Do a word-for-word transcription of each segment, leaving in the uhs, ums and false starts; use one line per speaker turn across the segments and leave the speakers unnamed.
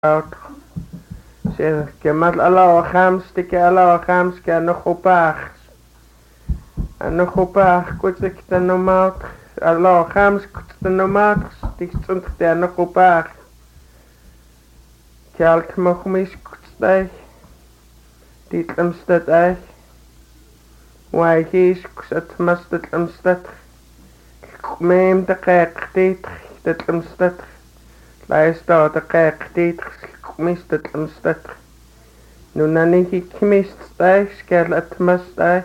out. Zeg, kemal Allah khams tike Allah khams ke nog opag. En nog opag kut ik de normaal. Allah khams kut de normaal. Dik stond de nog opag. Kalt mag mis kut bij. Dit amstad ay. Why he's kut mustad amstad. Meem de kijk dit dit amstad. Laista de kijk dit mist het amstad. Nu nani ik mist stijg skel het mastijg.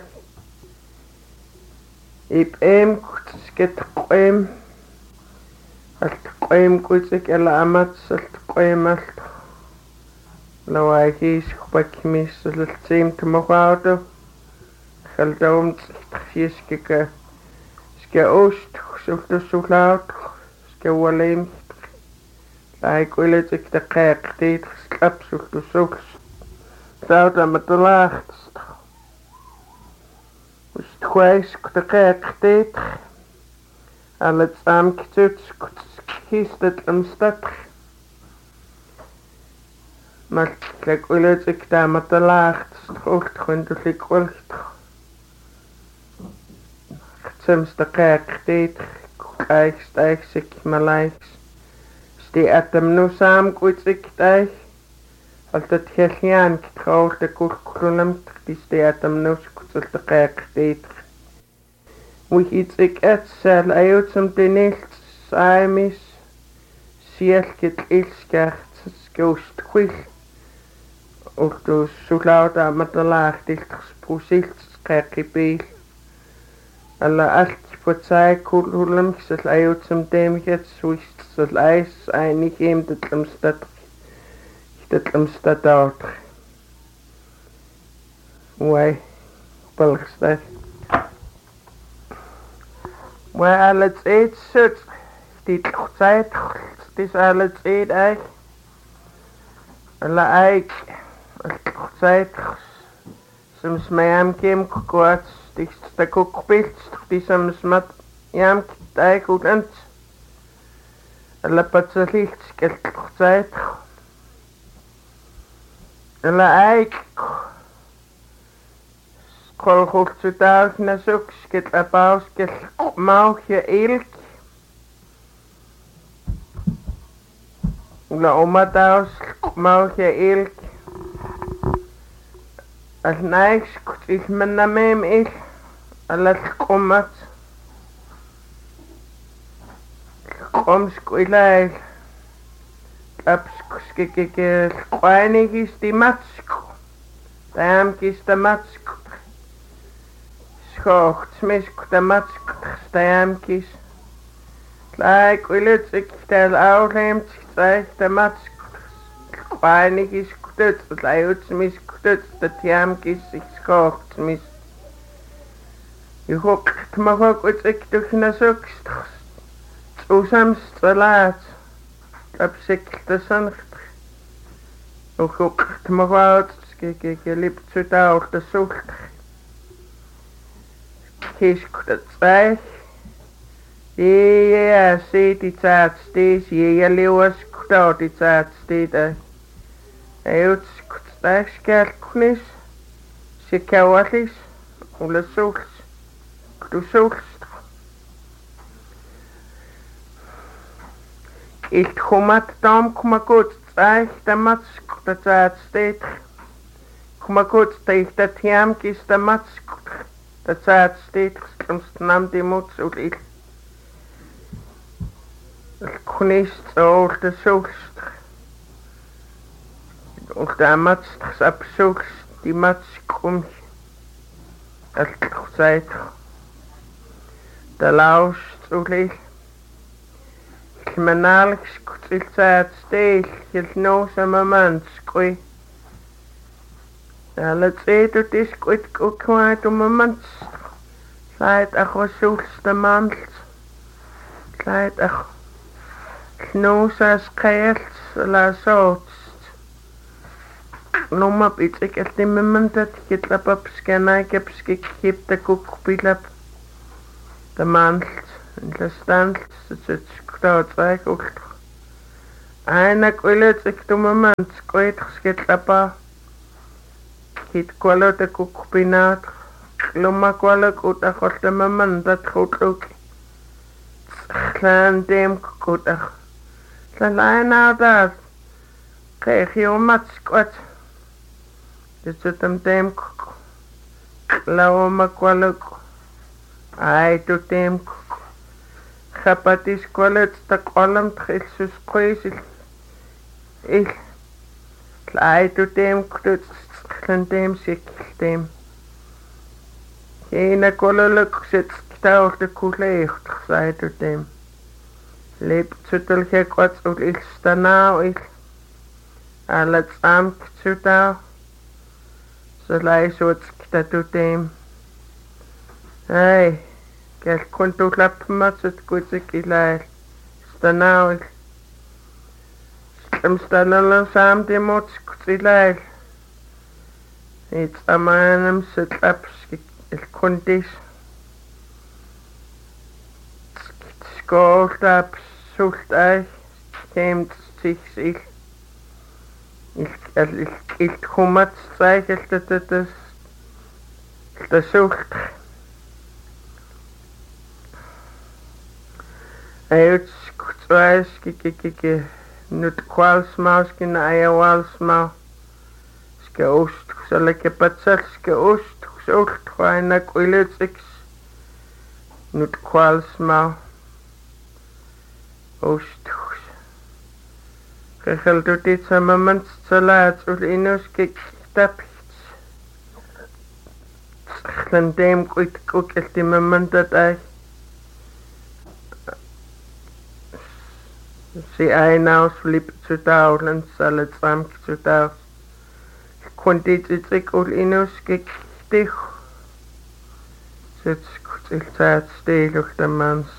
Ik eem sket qoem. Het qoem kut ik ela amat salt qoem alt. Lawa is gebak mist het seem te mogoudo. Geldoom fieskeke. Ske oost sulto sulaut. Ske waleem. Like wil ik de kijk dit slap sulto sulto. Zou dat met de laagst. Dus twijs de kijk dit. En het samen kitut kiest het amstad. Maar ik wil ik daar met de laagst. Goed, gewoon dus ik wil. Soms de kijk dit. Kijk stijg zich maar lijks. Die atem nu samen goed ik daar. Als het geliaan getrouwd de kurkulum die die atem nu goed de kijk dit. Hoe iets ik het zal uit om de niet saimis. Ziel het ilskert skoost kwil. Ook dus zo laat aan met de laag dit gesproesilt kijk bij. Alla allt på sig kulhulum så uit som demget swist så leis einig hem det lamstad det lamstad out. Why balgstad. Why alles eet zut dit tijd dis alles eet ei. Alla eik tijd soms mij am kem kwart. Die stak ook beeld, die soms met jam kijk goed en alle patsen licht skelt tijd. Alle eik kol goed zo dag na zoek skelt apau skelt mauwje elk. Alle oma daus mauwje elk. Als niks is men na meem is. Alles komt. Kom squilai. Laps skikike weinig is die matsk. Daam kis de matsk. Schocht smisk de matsk. Daam kis. Like wil het ik tel uitleemt zeg de matsk. Weinig is kut. Laat smisk kut de daam kis ik schocht smisk. Je hoort maar ook wat ik toch naar zoekst. Zo soms te laat. Heb ik de zoncht. Je hoort maar wat. Kijk, ik liep zo daar de zoekt. Kies ik dat zeg. Ja, ja, zie die tijd steeds. Ja, ja, leeuwers daar die tijd steeds. Hij heeft het scherknis. Ze kouwatjes. Alle zoekt. Du zoekst. Ik kom uit dam, kom maar goed. Zeg, de matsk, dat het steeds. Kom maar goed, tegen dat jam kies de matsk. Dat het steeds, soms nam die moed zo lief. Ik kon niet zo de zoekst. Of de matsk, op zoekst, die matsk komt. Dat zei de laust zo lief. Ik ben eigenlijk goed het steeds. Je knoos aan mijn man schoei. Alle twee doet is goed ook kwijt om mijn man. Leidt ach was zoekste man. Leidt ach knoos als keert. La zootst. Noem op iets. Ik heb niet mijn man dat ik het lap op scannen. Ik heb gekiept de koekbielap. De man. In de stand. Het is het skoot. Zeg ook. Aina kuilutsik tumamant skuitskitapa. Hit kualote kukupinaat. Luma kualok utakoltamaman dat kutluk. Tlan dem kukutak. Tlan aina dat. Kreeg je omat squat. Dit zit hem dem kuk. Lauma kualok. Ai tu dem kuk. Chapatis kualet tak olam trilsus kuisil. Il. Ai tu dem kuk. Tlan dem sikil dem. Hina kualolok sit taurte kuleecht sai tu dem. Leep tutul he kwats ul il stanau il. Alat am ktutau. So lai sots kita tu dem. Hey, kel kuntu lapmat sut kutsik ilai. Stanau il. Stem stanau sam demot kutilai. It's amanam sit apskik il kundis. Skålt ab sult ei. Kemt sich sich. Il il il kumat zeig il das das das sult. Uit skutswijs kiki kiki nut kwals maus kin aya wals mau. Ske oost zal ik patsel ske oost sult kwaina kuiletsix nut kwals mau. Oost. Gehel doet dit samen met z'n laat ul inus kik stapjes. Schlen dem kuit kuk el die moment dat ei. Si ei nou slip zu daulen zal het zwamk zu daus. Kon dit iets ik ul inus kik stich. Zit skut il zaad stelig de manst.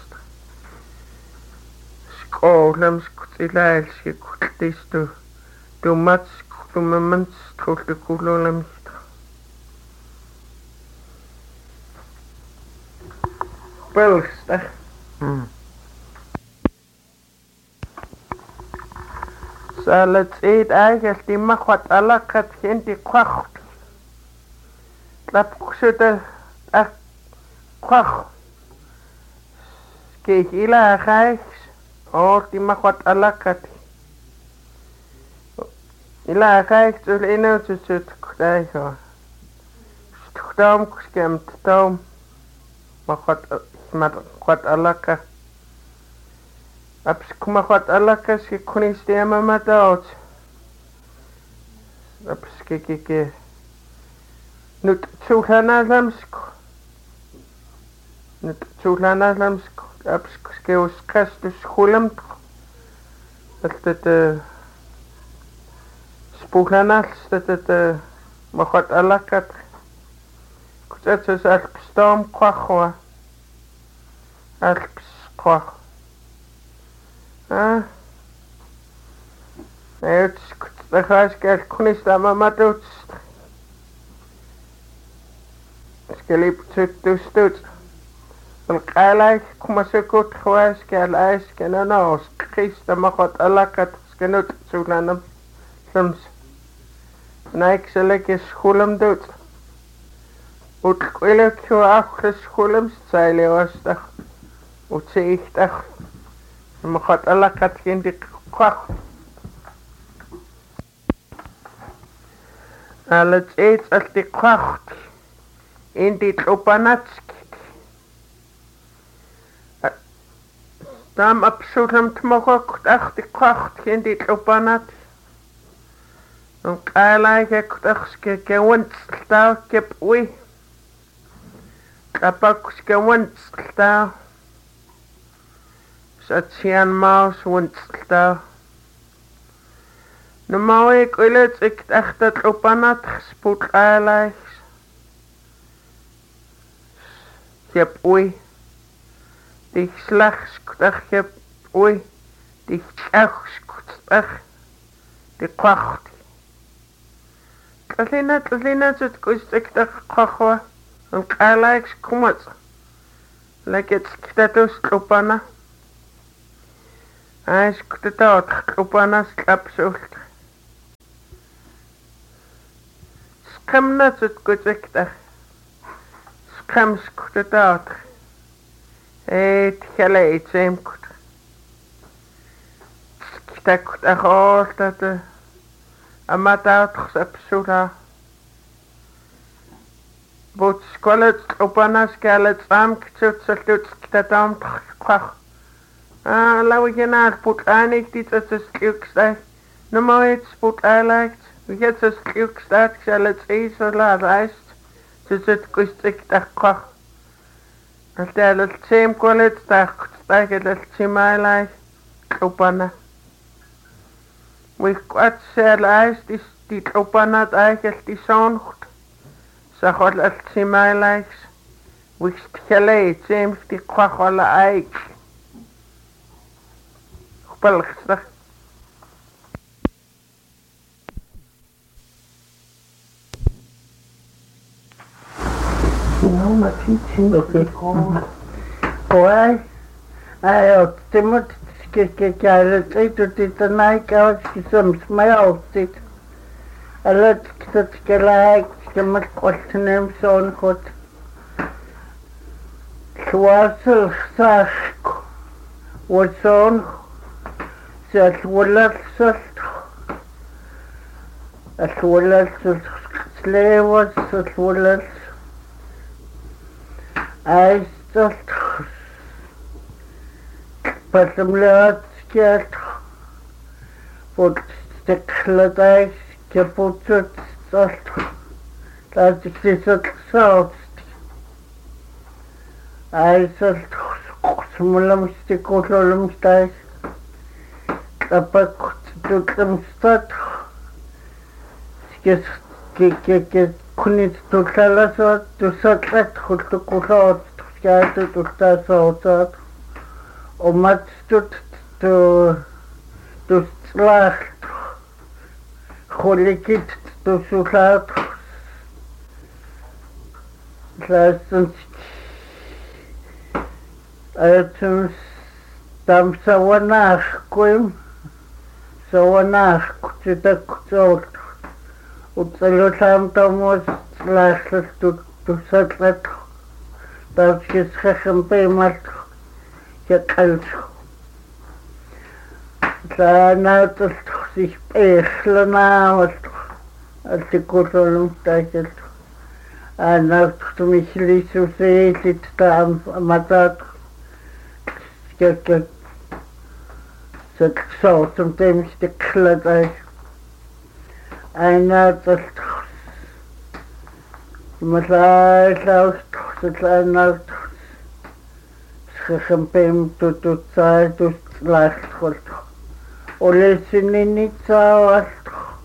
Skålem skut ilail skut dis du. Du mat skut du moment skut de kulolem. Belstag. Hmm. Zal het eet eigenlijk die mag wat alak het geen die kwacht. Klap kusutel echt kwacht. Kijk ila gijs. Oh, die mag wat alak het. Ila gijs zul ino zut zut krijgen. Stukdom kuskemt dom. Mag wat maar wat alak het. Aps kuma wat alakas ki kunis de mama dood. Aps ki ki ki. Nut tsulana lamsk. Nut tsulana lamsk. Aps ki us kastus hulam. Dat het spoelana dat het mag wat alakat. Kuzet is alp storm kwachwa. Alp kwach. Ah, het is de grijs kunis daar mama doet. Skeliep zit dus doet. Wel keilijk, kom maar zo goed geweest, kel ijs, ken en nou, skries, dan mag wat alakat, skenut, zo aan hem, soms. Nee, ik zal lekker schoolem doet. Uit kwijlijk je achter schoolem, zeile was toch. Uit zich toch. Maar gaat alle kat geen die kwak. Alles eet als die kwak. In die lopanatski. Dan absoluut te mogen ach die kwak in die lopanat. Dan kijk ik ach ske gewend staan kip ui. Kapak gewend staan. Zat sian maus wonstel. Normaal ik wil het ik dacht dat op aan het gespoed eigenlijk. Je hebt oei. Die slag dacht je hebt oei. Die slag dacht. Die kwacht. Kalina kalina zit kost ik dacht kwachwa. En eigenlijk kom het. Like het status op aan. Aiskutetaat upanas lapsult. Skramnatsut kutektar. Skramskutetaat. Et käleit seemkut. Sktakut ahooltat. Amataat sapsula. But skolet upanas kället samktsut saltut skitataam kwach. Ah, laat je naar put aanigt iets als een stuk staat. No maar iets put aanlegt. We het een stuk staat, ik zal het eens zo laat rijst. Dus het kost ik daar kwach. Als hij het zeem kon het daar staat het het zeem aanlegt. Klopana. We kwart zeer lijst is die klopana het eigenlijk die zongt. Zag wat het zeem aanlegt. We geleid zeem die kwach alle eik. Balksdag.
No, maar fietsen. Oké. Hoi. Hij timot skikkelet uit dit de naik uit soms mij altijd. Allet dat gelijk met kort neem zo'n goed. Swasel zag. Wat zo'n الولد صلت الولد سليوس الولد عايز صلت بسملات كيت فوت تكلت عايز كبوتت صلت لازم تسلت صوت عايز صلت سمولا مستيقوت لولا مستايس Apak tutam stat skes ke ke ke kunit tutala so tu satlat khut kulat skait tu sta so sat o mat tut tu tu slach kholikit tu sulat lasens aytums tam sawanach koim Sawanach kutsitak kutsot. Utsalutam tomos laslas tu tu satlat. Tarkis khakhampe mat yakalt. Sana tu sich echlana wat artikulum tajel. Ana tu michli su seit tam matat. Skek Så så som dem sticklet ei. Einer das Masai laut så kleiner schempem tu tu sai tu last holt. Och lesin ni tsaat.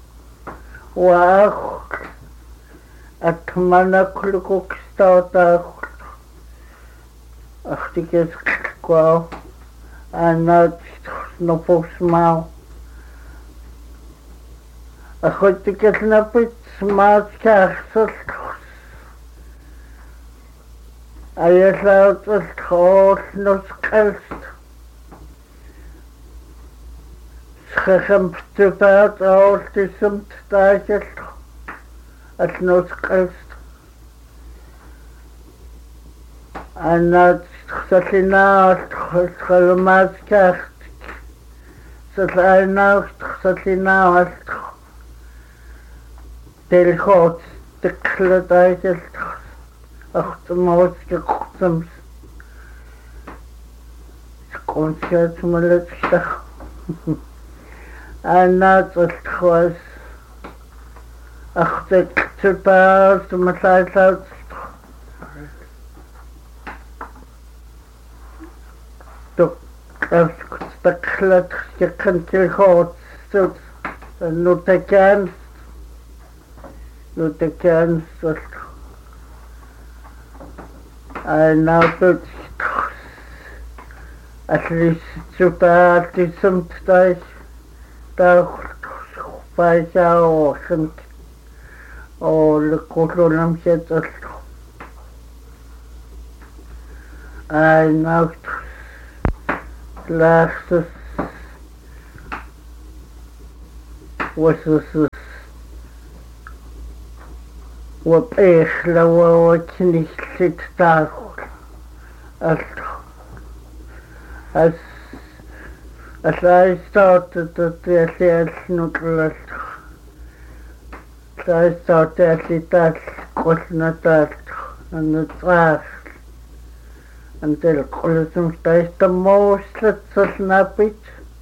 Wow. Att man klukok starta. Ach det är kvar. Ana no posmau. A choć tykiet napyt smac karsalt. A jest laut az tchol no skalst. Schachem ptypat a ortisum ttajelt. At no skalst. Ana tchalina tchalmaz kart. Satlana satlina del hot de kladaiel acht maat gekotsams konzert malet stach ana tschwas acht tsupas matlaat to Staklet kan til hot så nu takan nu takan så I now put at least så där det som där där faisa och sånt och det kolonam sätter I now Lachs وسوس وبإخلا ووكني ست تاخل ألتخ أس أسلاي ستارت تتيالي ألنوكل ألتخ أسلاي ستارت تتيالي تال قلنا تالتخ أنتخ أنت القلتم تايستموش لتصلنا بيت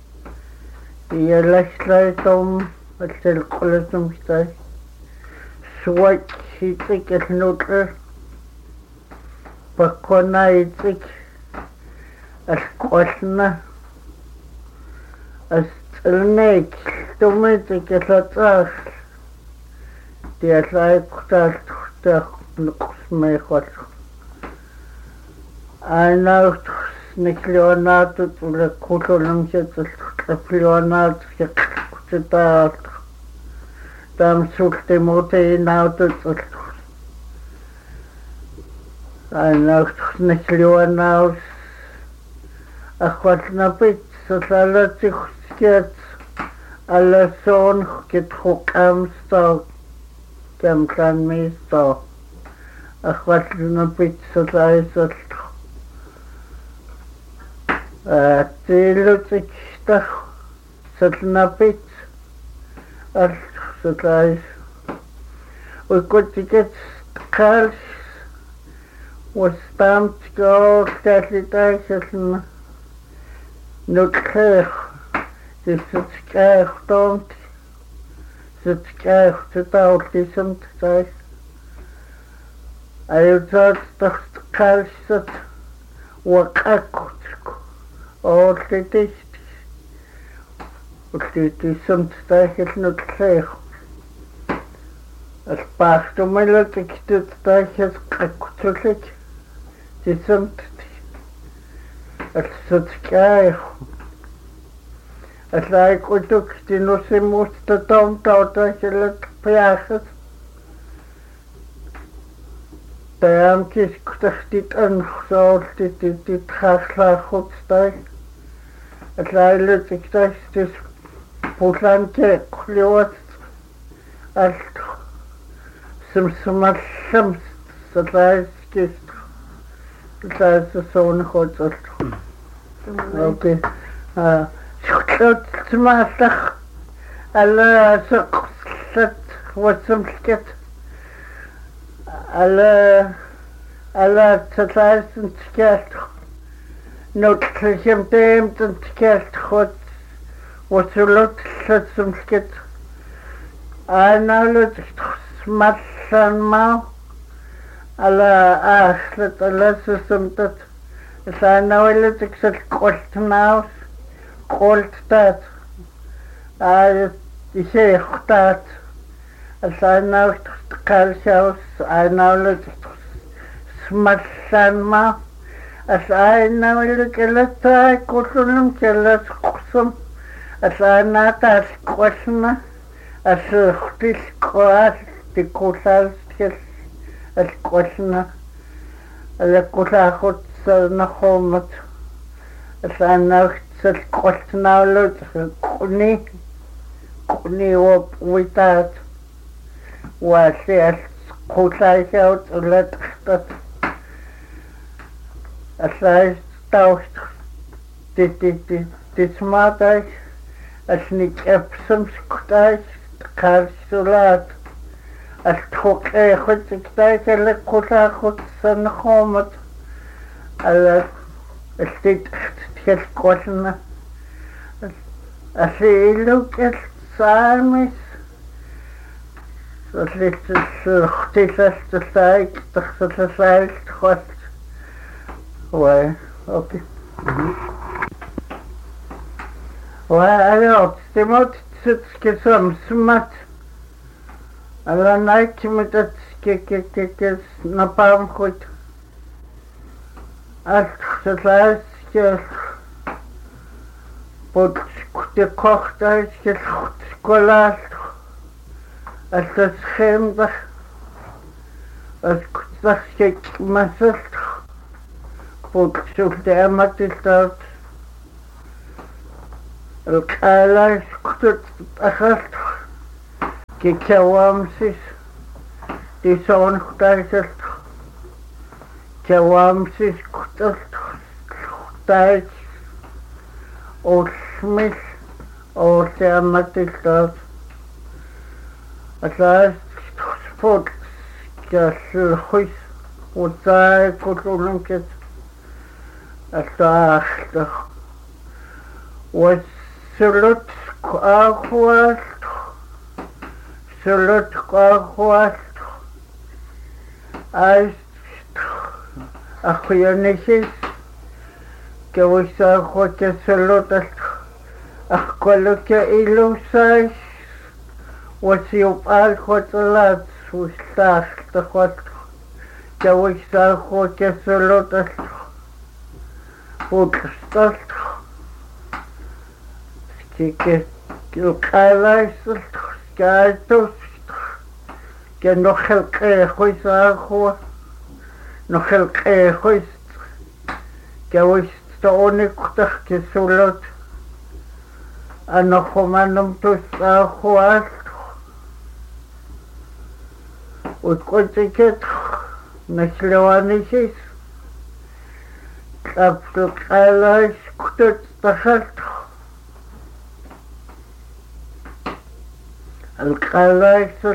يلاشلايتم أنت القلتم تاي سويت هيتك النوكل بكونا هيتك القلنا استلنيك تميتك لتصاخ تيالي قتال تختاق نقص ما يخوتك أنا نكليونات ولا كلهم شتى كليونات كتات دام سوكت موتي ناوت أنا نكليونات أخواتنا بيت سلالتي خسكت على سون كتخو كام ستو كام كان ميستو أخواتنا بيت سلالتي تيلوتك تخ ستنا بيت أرخ ستلايس وكنت كت قالش وستامت كو كتاتلي تايشتنا نوتخيخ تستكايخ تومت ستكايخ تتاولتي سمت تايش أيوتات تخت قالش ست وقاكوتك أولتيتيش أولتيتي سمت تايخل نوتخيخ الباختو ميلتك تتايخل قاكوتلك تسمت الستكايخ أتلاقي قلتك تنوسي مستطوم توتايخلك بياخد تيام كيس كتختيت أنخصول تتخاخلا خودستاي أتلاقي لتك تايستيس بوطلان كيك خليوات ألتخ سمسمات شمس أتلاقي سكيست أتلاقي سسون خود ألتخ أوكي شكلت سمعتخ ألا سقصت وسمسكت على على تلاس انتكالت نوتكلشم تيم انتكالت خود وسلوت سمسكت أنا لتك مثلا ما على آخرت على سمتت أنا ولتك قلت ناوس قلت تات آية شيخ تات أنا قال شاوس أنا ولد سمسان ما أنا ولد كلتا كلهم كلت قسم أنا تاس قسمة أسختي سكواس تكوسال تكس القسمة القسا خد سنخومت أنا سلقسنا ولد قني قني وبويتات واسي قوتاي شاوت ولا تختت أسايس تاوش تسماتايش أسنيك أبسم سكتايش تقارش سولات أستخوك أي خد سكتايش اللي قوتا خد سنخومت ألا استيت اختتيش قوتنا أسيلو كت سارميس Dat ligt dus goed is de tijd, dat de tijd goed. Ouais, ok. Ouais, alors, c'est moi qui que som smat. Alors, Nike met dat que que que que n'a pas goed. Als het lijst que pot de kocht uit que scholas. Als het schemdig, als ik mezelf voor zoek de emmertjes dat القالة كتت أخذت كي كوامسيس دي سون ختايسل كوامسيس كتت ختايس أو سميس أو سيامتيستات أساس سبوت كالخيس وطاي كتولن كت أساس وسلط كأخوات سلط كأخوات أيست أخيانيسيس كويسا أخوات سلط أخكولك إلوسايس وسيوبال خوتلات وستاخ تخوت كويسا أخوات سلط فوتستاخ que القالة كاتوس كنخل قيخويس أخوة نخل قيخويس كويس توني كتخ كسولت أنا خمانم توس أخوة وتقولت كت نسلواني شيس كابت القالة كتت تخلت القلايس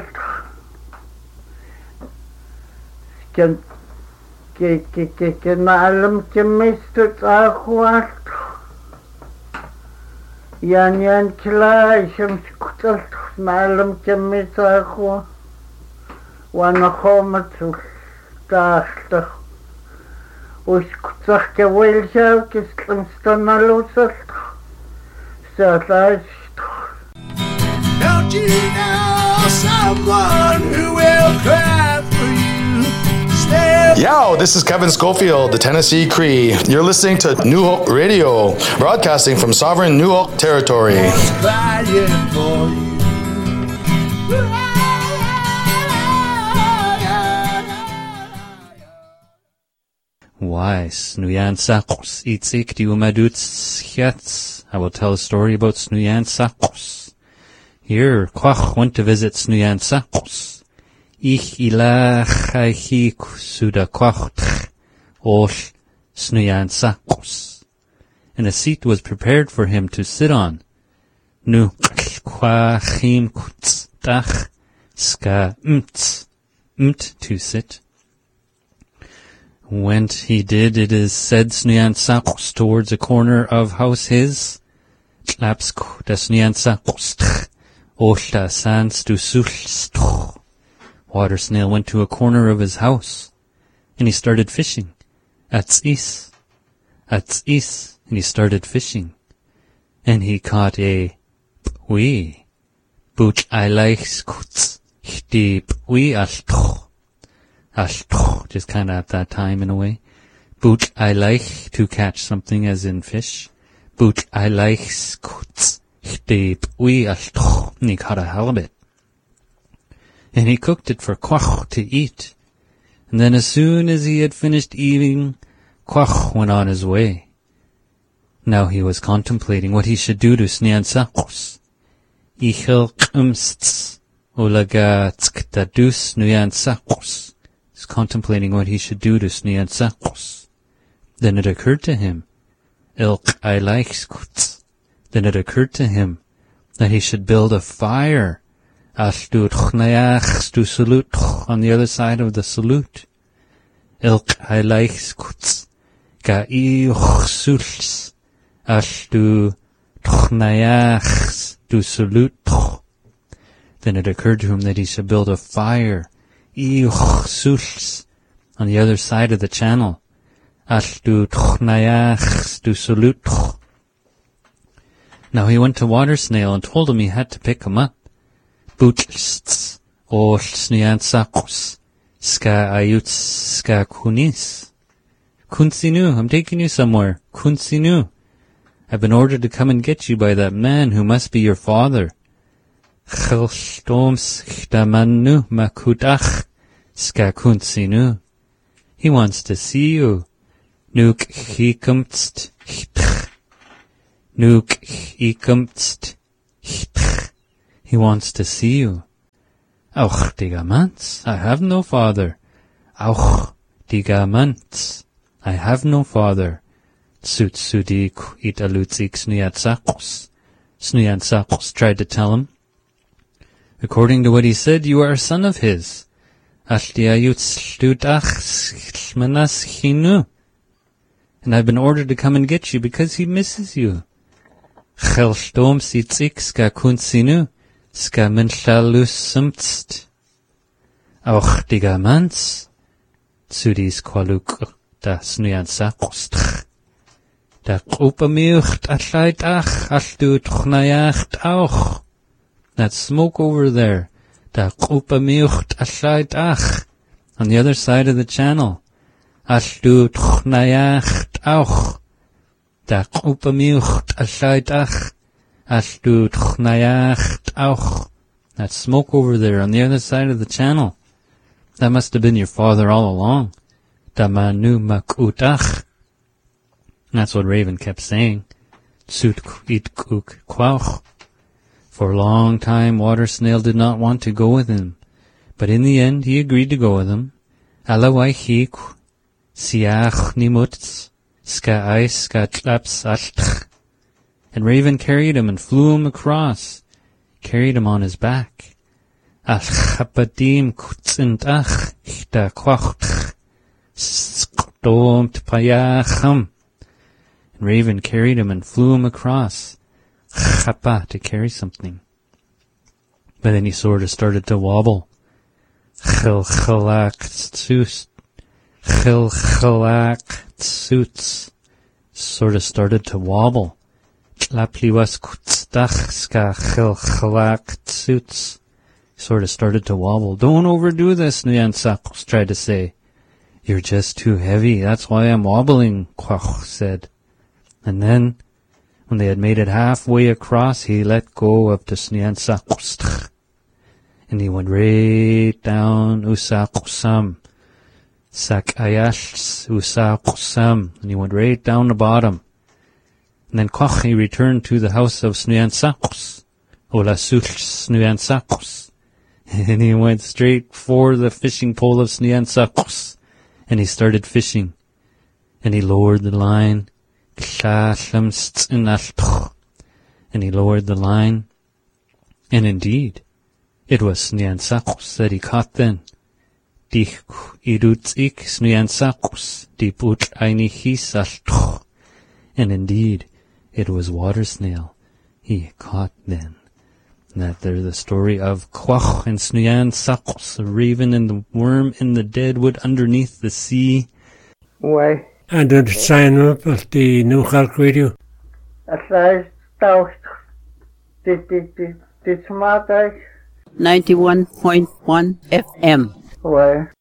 كان كي كي كي كان معلم كميست أخوات يعني يعني كلا شمس كتلت معلم كميست أخوة وأنا خومت وستاخت وسكتخ كويل شاو كسلم ستنالو سلت ساتاش
Don't you know someone who will cry for you? Stay
Yo, this is Kevin Schofield, the Tennessee Cree. You're listening to New Hope Radio, broadcasting from sovereign New Hope territory.
crying for you.
Why, Snuyan Sakos, Itzik Diumaduts Hjats. I will tell a story about Snuyan Sakos. Here, Kwach went to visit Snuyan Sakos. Ich ilachai suda Kwach osh Snuyan Sakos. And a seat was prepared for him to sit on. Nu kwachim kutstach ska mt, mt to sit. When he did, it is said Snuyan Sakos towards a corner of house his. Tlapsk das Snuyan Sakos. Oshta sans du sulst. Water snail went to a corner of his house, and he started fishing. Ats is, ats is, and he started fishing, and he caught a pui, buch I like skuts, hti pui ashtoch, ashtoch, just kind of at that time in a way. Buch I like to catch something, as in fish. Buch I like skuts. And he caught a halibut. And he cooked it for Kwach to eat. And then as soon as he had finished eating, Kwach went on his way. Now he was contemplating what he should do to Snuyan Sakos. Ichel k'umsts ulaga tzktadus Snuyan Sakos. He's contemplating what he should do to Snuyan Sakos. Then it occurred to him, Ilk I like skuts. Then it occurred to him that he should build a fire on the other side of the salute. Ilk I like skuts. Ga iuchsuls ashtu tchnayachs du salute. Then it occurred to him that he should build a fire iuchsuls on the other side of the channel. Ashtu tchnayachs du salute. Now he went to Water Snail and told him he had to pick him up. Butsts, o Snuyan Sakos, ska ayuts, ska kunis. Kunsinu, I'm taking you somewhere. Kunsinu. I've been ordered to come and get you by that man who must be your father. Chelstoms chtamanu makudach, ska kunsinu. He wants to see you. Nuk chikumtst chtch. Nuk ikumtst. He wants to see you. Auch digamants, I have no father. Auch digamants, I have no father. Tsutsudik italutsik snuyatsakos. Snuyatsakos tried to tell him. According to what he said, you are a son of his. And I've been ordered to come and get you because he misses you. Chelshtom sitzik ska kunsinu, ska menschalus sumtst. Auch digamants, tsudis qualuk da snuyansakostch. Da upamiucht atlaid ach, altu tchnayacht auch. That smoke over there, da upamiucht atlaid ach, on the other side of the channel. Altu tchnayacht auch. Da upamiucht atlaid ach, altu tchnayacht auch. That smoke over there on the other side of the channel. That must have been your father all along. Da manu makutach. That's what Raven kept saying. Tsut it kuk kwauch. For a long time, Water Snail did not want to go with him, but in the end he agreed to go with him. Alawai hik siach nimuts ska ais ska tlaps altch. And Raven carried him and flew him across, carried him on his back. Al chapadim kutzintach chta kwauch skdom tpayacham. And Raven carried him and flew him across, chapa, to carry something. But then he sort of started to wobble. Chilchalak tsuts, chilchalak tsuts, sort of started to wobble. Tlapliwas kutzdach ska chilchalak tsuts, sort of started to wobble. Don't overdo this, Nyansakos tried to say. You're just too heavy, that's why I'm wobbling, Kwach said. And then, when they had made it halfway across, he let go of the Sniansakostch. And he went right down Usakusam. Sakayash Usakusam. And he went right down the bottom. And then Koch, he returned to the house of Sniansakos. Olasuch Sniansakos. And he went straight for the fishing pole of Sniansakos. And he started fishing. And he lowered the line. And he lowered the line. And indeed, it was Sniansakos that he caught then. Dich irutzik Sniansakos, diput einichis. And indeed, it was Water Snail he caught then. And that there's the story of Kwach and Sniansakos, the raven and the worm in the dead wood underneath the sea.
Why?
And to sign up at the New Hulk Radio.
At least, did did did did smart
ninety-one point one F M.
Why?